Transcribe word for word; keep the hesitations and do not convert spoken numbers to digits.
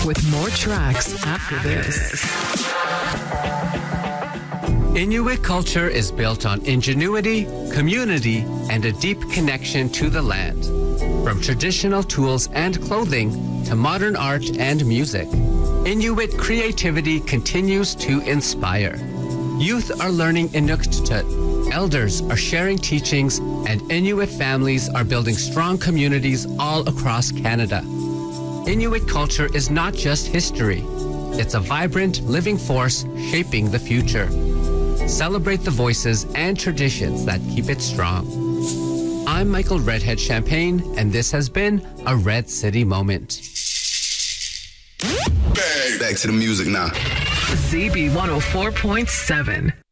with more tracks after this. Inuit culture is built on ingenuity, community, and a deep connection to the land. From traditional tools and clothing to modern art and music, Inuit creativity continues to inspire. Youth are learning Inuktitut, elders are sharing teachings, and Inuit families are building strong communities all across Canada. Inuit culture is not just history. It's a vibrant, living force shaping the future. Celebrate the voices and traditions that keep it strong. I'm Michael Redhead Champagne, and this has been a Red City Moment. Back to the music now. Z B one oh four point seven.